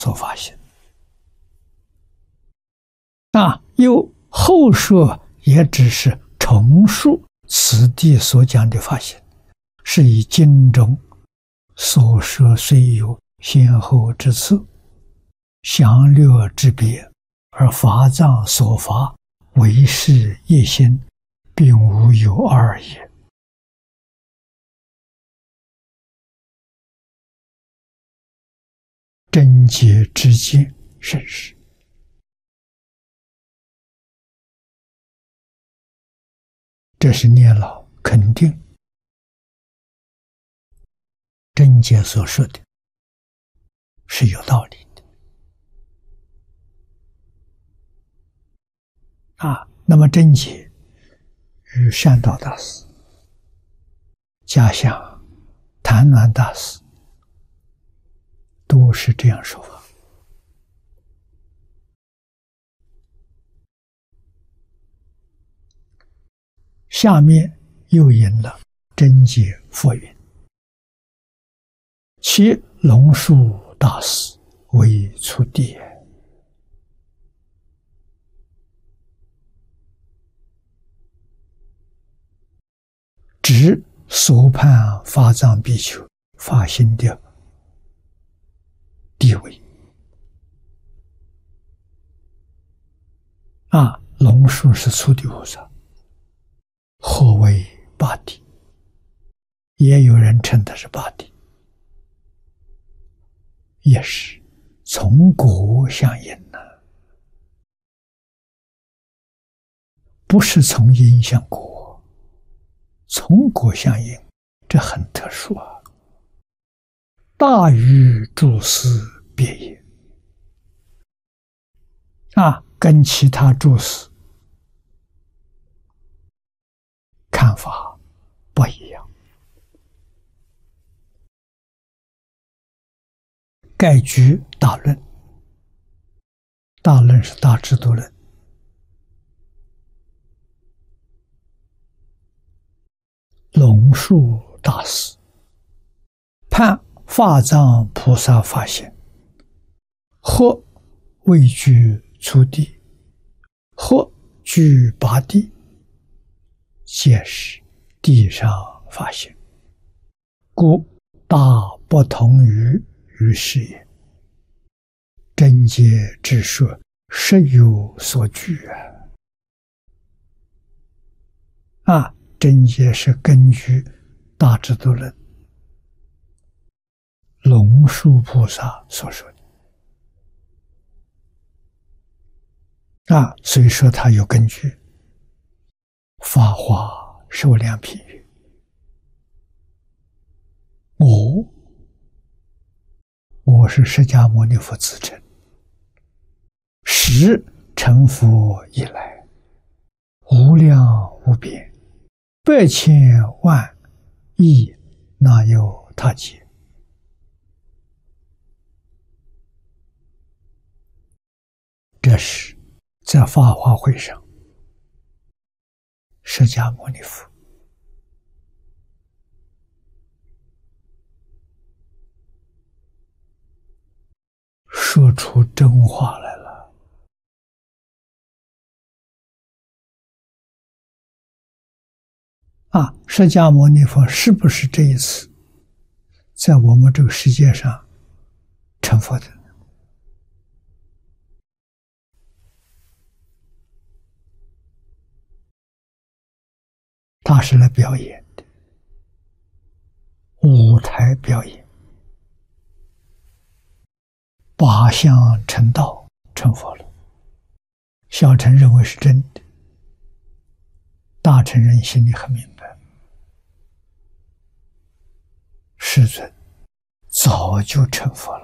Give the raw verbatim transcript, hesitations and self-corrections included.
所发现。啊，又后说也只是重述此地所讲的发现，是以经中所说虽有先后之次、详略之别，而法藏所发唯是一心，并无有二也。真解之见甚是。这是念老肯定真解所说的是有道理的啊。那么真解与善导大师、家乡谭鸾大师都是这样说法。下面又引了真解佛云：其龙树大师为初地，指所判法藏比丘发心的地位。啊，龙树是初地菩萨，或为八地，也有人称他是八地，也是从果相因呢、啊，不是从因向果，从果相因，这很特殊啊。大于诸师别也啊，跟其他诸师看法不一样。盖举大论，大论是大智度论，龙树大师判法藏菩萨发现，或位居初地，或居八地，皆是地上发现，故大不同于于是也。真解之说实有所据啊！啊，真解是根据大智度论龙树菩萨所说的啊，所以说他有根据。法华受量品语，我我是释迦牟尼佛自称，时成佛以来，无量无边，百千万亿那由他劫。这是在法华会上，释迦牟尼佛说出真话来了。啊，释迦牟尼佛是不是这一次在我们这个世界上成佛的？他是来表演的，舞台表演，八相成道成佛了。小乘认为是真的，大乘人心里很明白，世尊早就成佛了。